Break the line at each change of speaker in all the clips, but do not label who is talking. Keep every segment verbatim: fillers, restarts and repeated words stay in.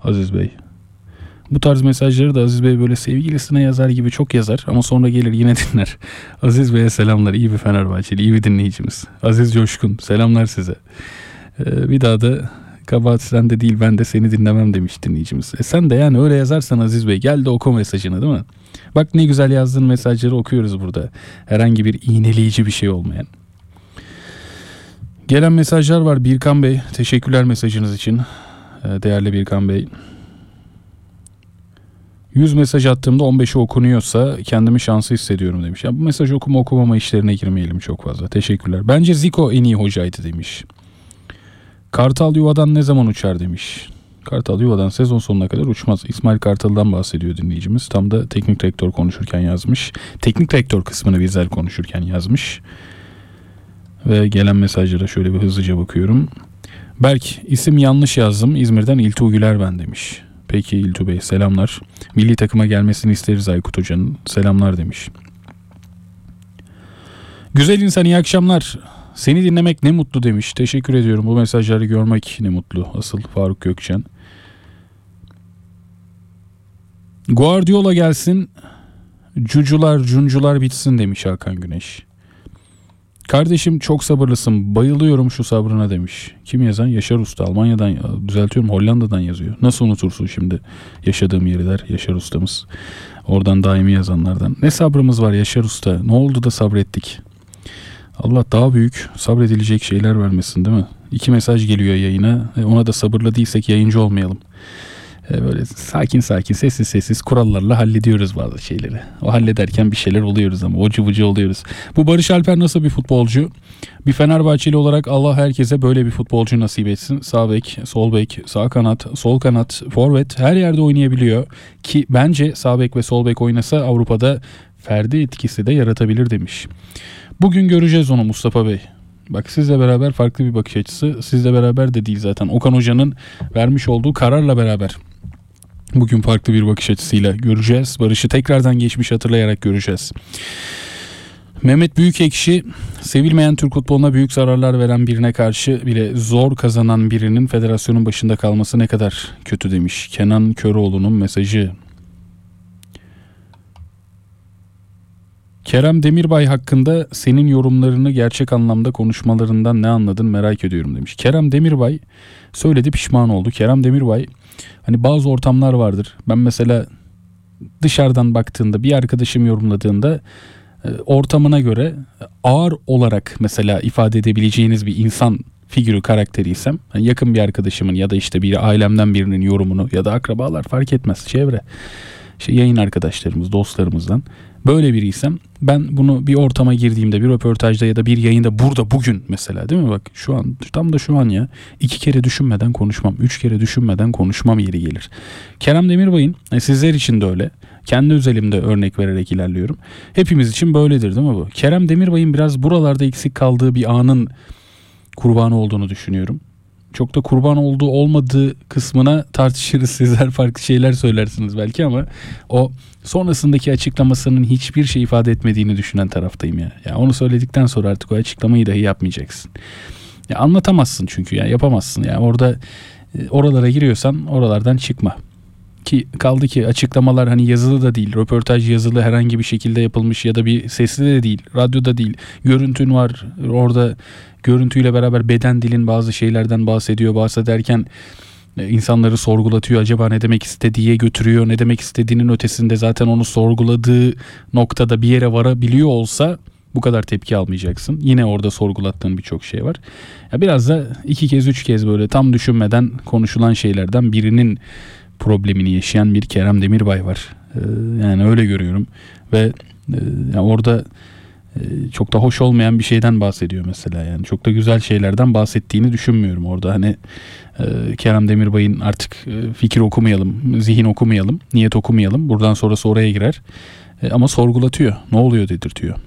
Aziz Bey. Bu tarz mesajları da Aziz Bey böyle sevgilisine yazar gibi çok yazar ama sonra gelir yine dinler. Aziz Bey'e selamlar, iyi bir Fenerbahçeli, iyi bir dinleyicimiz. Aziz Coşkun, selamlar size. Ee, bir daha da kabahat sende değil, ben de seni dinlemem demiş dinleyicimiz. E sen de yani öyle yazarsan Aziz Bey, gel de oku mesajını, değil mi? Bak ne güzel yazdığın mesajları okuyoruz burada. Herhangi bir iğneleyici bir şey olmayan. Gelen mesajlar var. Birkan Bey, teşekkürler mesajınız için. Ee, değerli Birkan Bey. yüz mesaj attığımda on beşi okunuyorsa kendimi şanslı hissediyorum demiş. Ya bu mesaj okuma okumama işlerine girmeyelim çok fazla. Teşekkürler. Bence Zico en iyi hocaydı demiş. Kartal yuvadan ne zaman uçar demiş. Kartal yuvadan sezon sonuna kadar uçmaz. İsmail Kartal'dan bahsediyor dinleyicimiz. Tam da teknik direktör konuşurken yazmış. Teknik direktör kısmını bizler konuşurken yazmış. Ve gelen mesajlara şöyle bir hızlıca bakıyorum. Berk, isim yanlış yazdım. İzmir'den İltuğ Güler ben demiş. Peki İltuğ Bey, selamlar. Milli takıma gelmesini isteriz Aykut Hoca'nın. Selamlar demiş. Güzel insan, iyi akşamlar. Seni dinlemek ne mutlu demiş. Teşekkür ediyorum. Bu mesajları görmek ne mutlu. Asıl Faruk Gökçen. Guardiola gelsin, cucular cuncular bitsin demiş Hakan Güneş. Kardeşim çok sabırlısın, bayılıyorum şu sabrına demiş. Kim yazan? Yaşar Usta. Almanya'dan, düzeltiyorum, Hollanda'dan yazıyor. Nasıl unutursun şimdi yaşadığım yeri der Yaşar Usta'mız. Oradan daimi yazanlardan. Ne sabrımız var Yaşar Usta, ne oldu da sabrettik. Allah daha büyük sabredilecek şeyler vermesin, değil mi? İki mesaj geliyor yayına, ona da sabırlı değilsek yayıncı olmayalım. Böyle sakin sakin, sessiz sessiz kurallarla hallediyoruz bazı şeyleri. O hallederken bir şeyler oluyoruz ama ocu bucu oluyoruz. Bu Barış Alper nasıl bir futbolcu? Bir Fenerbahçeli olarak Allah herkese böyle bir futbolcu nasip etsin. Sağ bek, sol bek, sağ kanat, sol kanat, forvet her yerde oynayabiliyor. Ki bence sağ bek ve sol bek oynasa Avrupa'da Ferdi etkisi de yaratabilir demiş. Bugün göreceğiz onu Mustafa Bey. Bak sizle beraber farklı bir bakış açısı. Sizle beraber de değil zaten. Okan Hoca'nın vermiş olduğu kararla beraber bugün farklı bir bakış açısıyla göreceğiz. Barış'ı tekrardan geçmiş hatırlayarak göreceğiz. Mehmet Büyükekşi, sevilmeyen Türk futboluna büyük zararlar veren birine karşı bile zor kazanan birinin federasyonun başında kalması ne kadar kötü demiş. Kenan Köroğlu'nun mesajı. Kerem Demirbay hakkında senin yorumlarını, gerçek anlamda konuşmalarından ne anladın merak ediyorum demiş. Kerem Demirbay söyledi, pişman oldu. Kerem Demirbay, hani bazı ortamlar vardır. Ben mesela dışarıdan baktığında, bir arkadaşım yorumladığında ortamına göre ağır olarak mesela ifade edebileceğiniz bir insan figürü, karakteriysem, hani yakın bir arkadaşımın ya da işte bir ailemden birinin yorumunu ya da akrabalar fark etmez, çevre, işte yayın arkadaşlarımız, dostlarımızdan böyle biriysem, ben bunu bir ortama girdiğimde, bir röportajda ya da bir yayında, burada bugün mesela, değil mi, bak şu an, tam da şu an ya, iki kere düşünmeden konuşmam, üç kere düşünmeden konuşmam yeri gelir. Kerem Demirbay'ın, yani sizler için de öyle, kendi özelimde örnek vererek ilerliyorum, hepimiz için böyledir değil mi bu? Kerem Demirbay'ın biraz buralarda eksik kaldığı bir anın kurbanı olduğunu düşünüyorum. Çok da kurban olduğu olmadığı kısmına tartışırız, sizler farklı şeyler söylersiniz belki, ama o sonrasındaki açıklamasının hiçbir şey ifade etmediğini düşünen taraftayım ya. Ya onu söyledikten sonra artık o açıklamayı dahi yapmayacaksın. Ya anlatamazsın çünkü, ya yapamazsın. Ya orada oralara giriyorsan oralardan çıkma. Ki kaldı ki açıklamalar hani yazılı da değil, röportaj yazılı herhangi bir şekilde yapılmış ya da bir sesli de değil, radyoda değil, görüntün var orada, görüntüyle beraber beden dilin bazı şeylerden bahsediyor, bahsederken insanları sorgulatıyor, acaba ne demek istediğiye götürüyor, ne demek istediğinin ötesinde zaten onu sorguladığı noktada bir yere varabiliyor olsa bu kadar tepki almayacaksın. Yine orada sorgulattığın birçok şey var. Ya biraz da iki kez üç kez böyle tam düşünmeden konuşulan şeylerden birinin problemini yaşayan bir Kerem Demirbay var. Ee, yani öyle görüyorum ve e, yani orada e, çok da hoş olmayan bir şeyden bahsediyor mesela. Yani çok da güzel şeylerden bahsettiğini düşünmüyorum orada. Hani e, Kerem Demirbay'ın artık e, fikir okumayalım, zihin okumayalım, niyet okumayalım. Buradan sonrası oraya girer. E, ama sorgulatıyor. Ne oluyor dedirtiyor.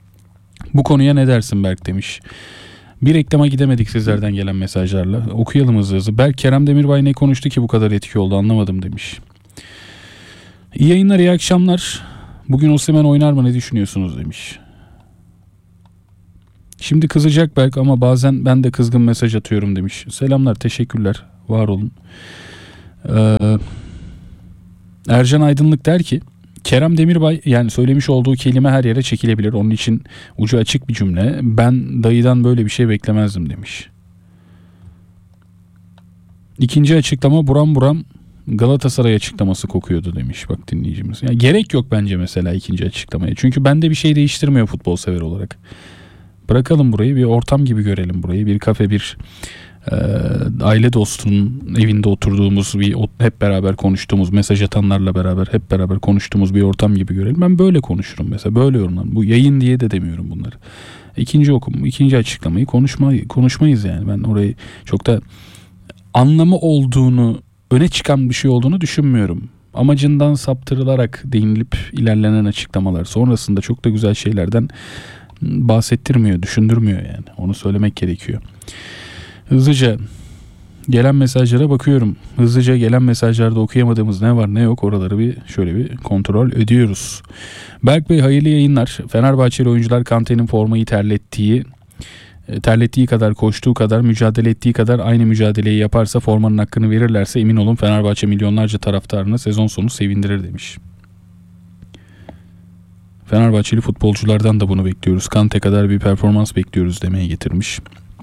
Bu konuya ne dersin Berk demiş. Bir reklama gidemedik sizlerden gelen mesajlarla. Okuyalım hızlı hızlı. Berk, Kerem Demirbay ne konuştu ki bu kadar etki oldu anlamadım demiş. İyi yayınlar, iyi akşamlar. Bugün Osimhen oynar mı, ne düşünüyorsunuz demiş. Şimdi kızacak Berk ama bazen ben de kızgın mesaj atıyorum demiş. Selamlar, teşekkürler, var olun. Ee, Ercan Aydınlık der ki Kerem Demirbay, yani söylemiş olduğu kelime her yere çekilebilir. Onun için ucu açık bir cümle. Ben dayıdan böyle bir şey beklemezdim demiş. İkinci açıklama buram buram Galatasaray açıklaması kokuyordu demiş bak dinleyicimiz. Yani gerek yok bence mesela ikinci açıklamaya. Çünkü bende bir şey değiştirmiyor futbol sever olarak. Bırakalım burayı, bir ortam gibi görelim burayı. Bir kafe, bir e, aile dostunun evinde oturduğumuz, bir hep beraber konuştuğumuz, mesaj atanlarla beraber hep beraber konuştuğumuz bir ortam gibi görelim. Ben böyle konuşurum mesela, böyle yorumlarım. Bu yayın diye de demiyorum bunları. İkinci okum, ikinci açıklamayı konuşma, konuşmayız yani. Ben orayı çok da anlamı olduğunu, öne çıkan bir şey olduğunu düşünmüyorum. Amacından saptırılarak değinilip ilerlenen açıklamalar sonrasında çok da güzel şeylerden bahsettirmiyor, düşündürmüyor yani. Onu söylemek gerekiyor. Hızlıca gelen mesajlara bakıyorum. Hızlıca gelen mesajlarda okuyamadığımız ne var ne yok, oraları bir şöyle bir kontrol ediyoruz. Berk Bey hayırlı yayınlar. Fenerbahçeli oyuncular Kante'nin formayı terlettiği terlettiği kadar, koştuğu kadar, mücadele ettiği kadar aynı mücadeleyi yaparsa, formanın hakkını verirlerse emin olun Fenerbahçe milyonlarca taraftarını sezon sonu sevindirir demiş. Fenerbahçeli futbolculardan da bunu bekliyoruz. Kante kadar bir performans bekliyoruz demeye getirmiş.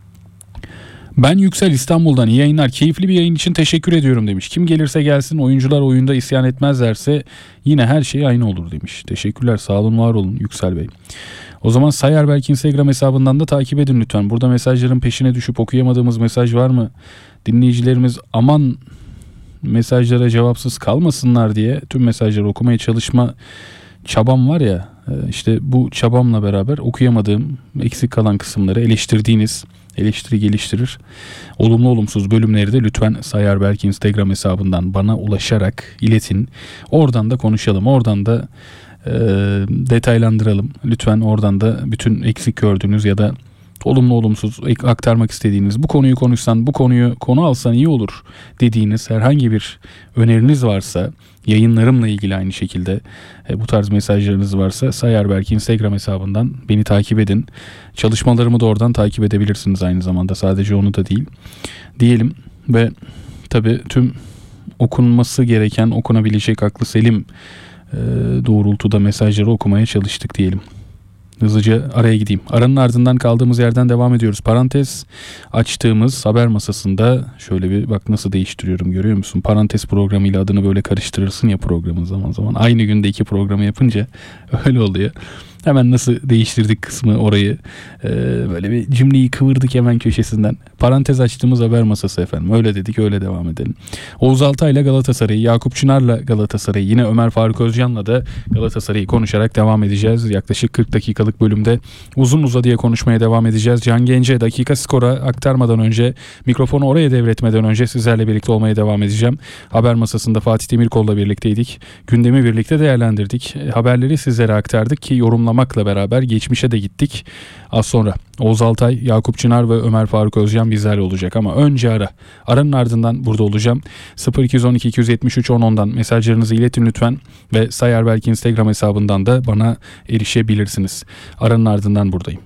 Ben Yüksel İstanbul'dan iyi yayınlar. Keyifli bir yayın için teşekkür ediyorum demiş. Kim gelirse gelsin oyuncular oyunda isyan etmezlerse yine her şey aynı olur demiş. Teşekkürler, sağ olun, var olun Yüksel Bey. O zaman Sayarberk Instagram hesabından da takip edin lütfen. Burada mesajların peşine düşüp okuyamadığımız mesaj var mı? Dinleyicilerimiz aman mesajlara cevapsız kalmasınlar diye tüm mesajları okumaya çalışma çabam var ya, işte bu çabamla beraber okuyamadığım, eksik kalan kısımları eleştirdiğiniz, eleştiri geliştirir, olumlu olumsuz bölümleri de lütfen Sayarberk Instagram hesabından bana ulaşarak iletin. Oradan da konuşalım, oradan da e, detaylandıralım. Lütfen oradan da bütün eksik gördüğünüz ya da olumlu olumsuz aktarmak istediğiniz, bu konuyu konuşsan, bu konuyu konu alsan iyi olur dediğiniz herhangi bir öneriniz varsa, yayınlarımla ilgili aynı şekilde e, bu tarz mesajlarınız varsa Sayarberk Instagram hesabından beni takip edin. Çalışmalarımı da oradan takip edebilirsiniz aynı zamanda, sadece onu da değil diyelim ve tabii tüm okunması gereken, okunabilecek aklı selim e, doğrultuda mesajları okumaya çalıştık diyelim. Hızlıca araya gideyim. Aranın ardından kaldığımız yerden devam ediyoruz. Parantez açtığımız haber masasında şöyle bir bak nasıl değiştiriyorum, görüyor musun? Parantez programıyla adını böyle karıştırırsın ya programın zaman zaman. Aynı günde iki programı yapınca öyle oluyor. Hemen nasıl değiştirdik kısmı orayı, ee, böyle bir cümleyi kıvırdık hemen köşesinden. Parantez açtığımız haber masası efendim. Öyle dedik, öyle devam edelim. Oğuz Altay'la Galatasaray'ı, Yakup Çınar'la Galatasaray'ı, yine Ömer Faruk Özcan'la da Galatasaray'ı konuşarak devam edeceğiz. Yaklaşık kırk dakikalık bölümde uzun uzadıya konuşmaya devam edeceğiz. Can Gence dakika skora aktarmadan önce, mikrofonu oraya devretmeden önce sizlerle birlikte olmaya devam edeceğim. Haber masasında Fatih Demirkol'la birlikteydik. Gündemi birlikte değerlendirdik. Haberleri sizlere aktardık ki yorumlamakla beraber geçmişe de gittik. Az sonra Oğuz Altay, Yakup Çınar ve Ömer Faruk Özcan bizlerle olacak ama önce ara. Aranın ardından burada olacağım. sıfır iki on iki iki yetmiş üç on ondan mesajlarınızı iletin lütfen ve Sayarberk Instagram hesabından da bana erişebilirsiniz. Aranın ardından buradayım.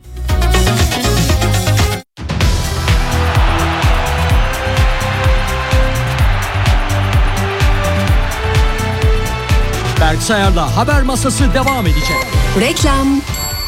Berk Sayar'la haber masası devam edecek.
Reklam.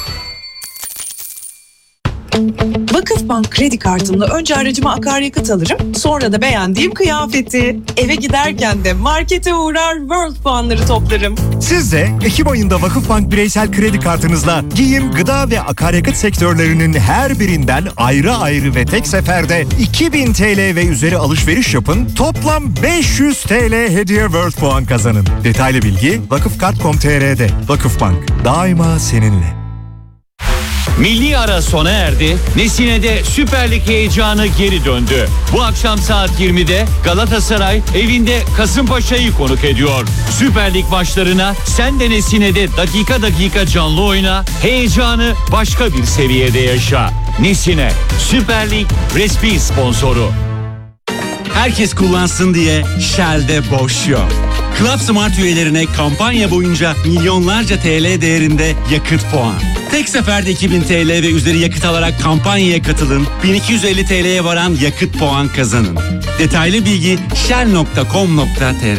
Vakıfbank kredi kartımla önce aracıma akaryakıt alırım, sonra da beğendiğim kıyafeti. Eve giderken de markete uğrar, World puanları toplarım.
Siz de Ekim ayında Vakıfbank bireysel kredi kartınızla giyim, gıda ve akaryakıt sektörlerinin her birinden ayrı ayrı ve tek seferde iki bin T L ve üzeri alışveriş yapın. Toplam beş yüz T L hediye World puan kazanın. Detaylı bilgi vakıfkart nokta com nokta t r'de. Vakıfbank, daima seninle.
Milli ara sona erdi. Nesine'de Süper Lig heyecanı geri döndü. Bu akşam saat yirmide Galatasaray evinde Kasımpaşa'yı konuk ediyor. Süper Lig maçlarına sen de Nesine'de dakika dakika canlı oyna. Heyecanı başka bir seviyede yaşa. Nesine, Süper Lig resmi sponsoru.
Herkes kullansın diye Shell'de boş yok. Club Smart üyelerine kampanya boyunca milyonlarca T L değerinde yakıt puan. Tek seferde iki bin T L ve üzeri yakıt alarak kampanyaya katılın. bin iki yüz elli T L'ye varan yakıt puan kazanın. Detaylı bilgi shell nokta com nokta tr